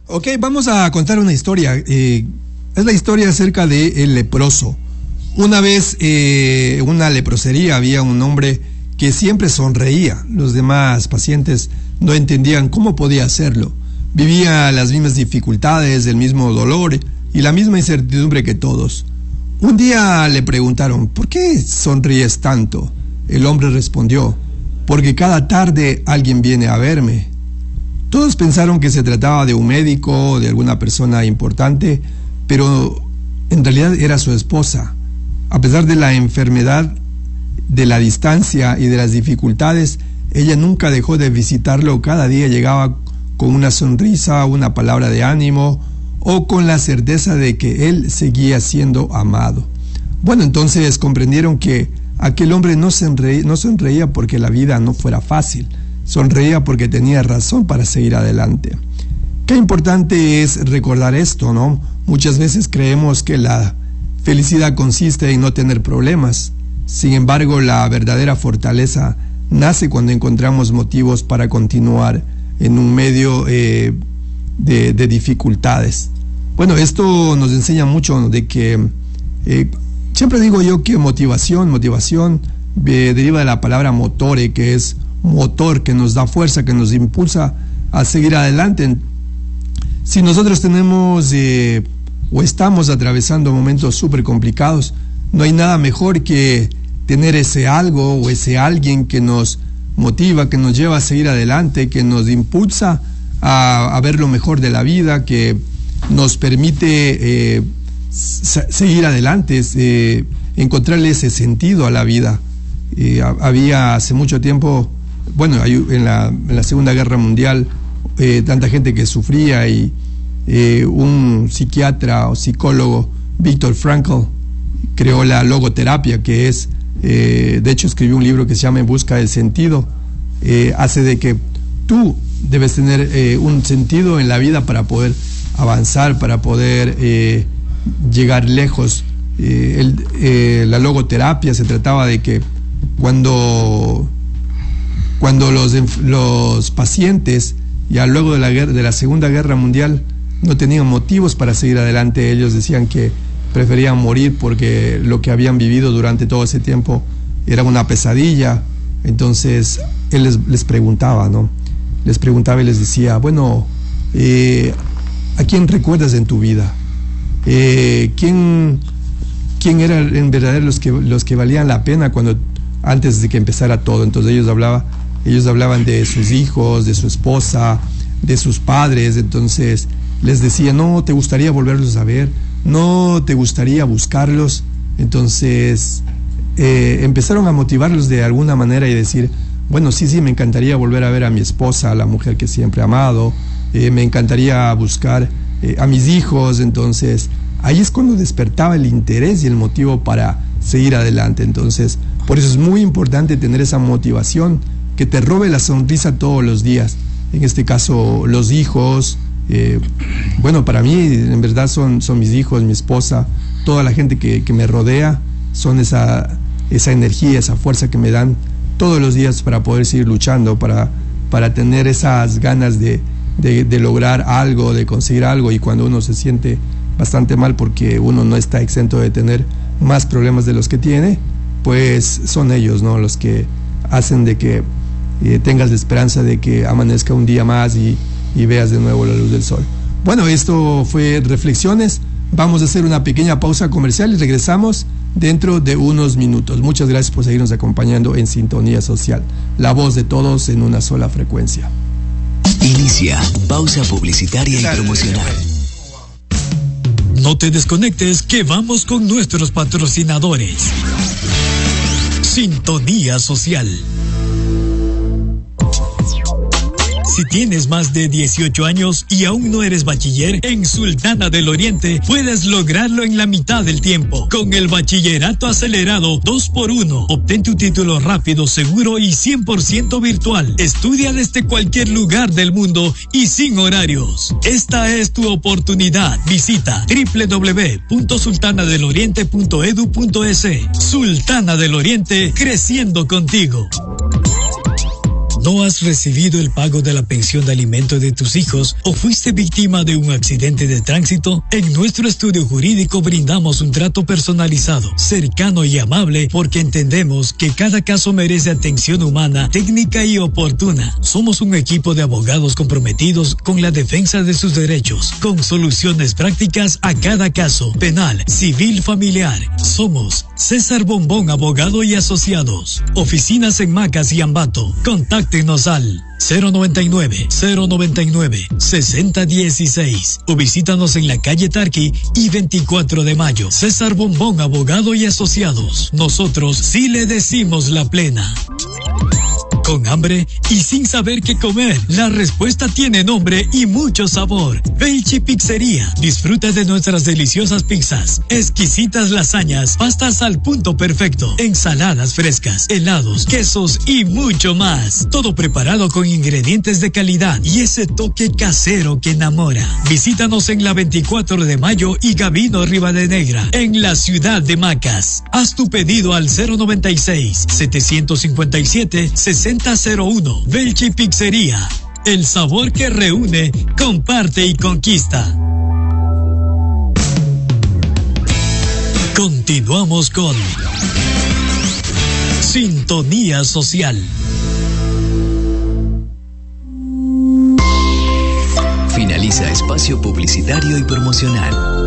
Ok, vamos a contar una historia. Es la historia acerca de el leproso. Una vez en una leprosería había un hombre que siempre sonreía. Los demás pacientes no entendían cómo podía hacerlo. Vivía las mismas dificultades, el mismo dolor y la misma incertidumbre que todos. Un día le preguntaron, ¿por qué sonríes tanto? El hombre respondió, porque cada tarde alguien viene a verme. Todos pensaron que se trataba de un médico o de alguna persona importante, pero en realidad era su esposa. A pesar de la enfermedad, de la distancia y de las dificultades, ella nunca dejó de visitarlo. Cada día llegaba con una sonrisa, una palabra de ánimo o con la certeza de que él seguía siendo amado. Bueno, entonces comprendieron que aquel hombre no sonreía porque la vida no fuera fácil, sonreía porque tenía razón para seguir adelante. Qué importante es recordar esto, ¿no? Muchas veces creemos que la felicidad consiste en no tener problemas. Sin embargo, la verdadera fortaleza nace cuando encontramos motivos para continuar en un medio de dificultades. Bueno, esto nos enseña mucho de que siempre digo yo que motivación deriva de la palabra motore, que es motor, que nos da fuerza, que nos impulsa a seguir adelante. Si nosotros tenemos o estamos atravesando momentos súper complicados, no hay nada mejor que tener ese algo o ese alguien que nos motiva, que nos lleva a seguir adelante, que nos impulsa a ver lo mejor de la vida, que nos permite seguir adelante, encontrarle ese sentido a la vida. Había hace mucho tiempo, bueno, en la Segunda Guerra Mundial, tanta gente que sufría y un psiquiatra o psicólogo, Viktor Frankl, creó la logoterapia, que es, de hecho escribió un libro que se llama En busca del sentido. Hace de que tú debes tener un sentido en la vida para poder avanzar, para poder llegar lejos. La logoterapia se trataba de que cuando los pacientes, ya luego de la Segunda Guerra Mundial, no tenían motivos para seguir adelante, ellos decían que preferían morir porque lo que habían vivido durante todo ese tiempo era una pesadilla. Entonces él les preguntaba, ¿no? Les preguntaba y les decía, bueno, ¿a quién recuerdas en tu vida? ¿Quién eran en verdad los que valían la pena antes de que empezara todo? Entonces ellos hablaban de sus hijos, de su esposa, de sus padres. Entonces les decía, ¿no te gustaría volverlos a ver? ¿No te gustaría buscarlos? Entonces empezaron a motivarlos de alguna manera y decir, bueno, sí, me encantaría volver a ver a mi esposa, a la mujer que siempre he amado, me encantaría buscar a mis hijos. Entonces ahí es cuando despertaba el interés y el motivo para seguir adelante. Entonces por eso es muy importante tener esa motivación que te robe la sonrisa todos los días. En este caso, los hijos, bueno, para mí en verdad son mis hijos, mi esposa, toda la gente que me rodea, son esa energía, esa fuerza que me dan todos los días para poder seguir luchando, para tener esas ganas de lograr algo, de conseguir algo. Y cuando uno se siente bastante mal porque uno no está exento de tener más problemas de los que tiene, pues son ellos, ¿no?, los que hacen de que tengas la esperanza de que amanezca un día más y veas de nuevo la luz del sol. Bueno, esto fue Reflexiones. Vamos a hacer una pequeña pausa comercial y regresamos dentro de unos minutos. Muchas gracias por seguirnos acompañando en Sintonía Social, la voz de todos en una sola frecuencia. Inicia pausa publicitaria y promocional. No te desconectes, que vamos con nuestros patrocinadores. Sintonía Social. Si tienes más de 18 años y aún no eres bachiller, en Sultana del Oriente puedes lograrlo en la mitad del tiempo. Con el bachillerato acelerado 2x1, obtén tu título rápido, seguro y 100% virtual. Estudia desde cualquier lugar del mundo y sin horarios. Esta es tu oportunidad. Visita www.sultanadeloriente.edu.es. Sultana del Oriente, creciendo contigo. ¿No has recibido el pago de la pensión de alimentos de tus hijos o fuiste víctima de un accidente de tránsito? En nuestro estudio jurídico brindamos un trato personalizado, cercano y amable porque entendemos que cada caso merece atención humana, técnica y oportuna. Somos un equipo de abogados comprometidos con la defensa de sus derechos, con soluciones prácticas a cada caso, penal, civil, familiar. Somos César Bombón, abogado y asociados. Oficinas en Macas y Ambato. Contáctenos al 099-6016 o visítanos en la calle Tarqui y 24 de mayo. César Bombón, abogado y asociados. Nosotros sí le decimos la plena. ¿Con hambre y sin saber qué comer? La respuesta tiene nombre y mucho sabor. Velchi Pizzería. Disfruta de nuestras deliciosas pizzas, exquisitas lasañas, pastas al punto perfecto, ensaladas frescas, helados, quesos y mucho más. Todo preparado con ingredientes de calidad y ese toque casero que enamora. Visítanos en la 24 de mayo y Gabino Rivadenegra, en la ciudad de Macas. Haz tu pedido al 096-757-6001. Velchi Pizzería. El sabor que reúne, comparte y conquista. Continuamos con Sintonía Social. Finaliza espacio publicitario y promocional.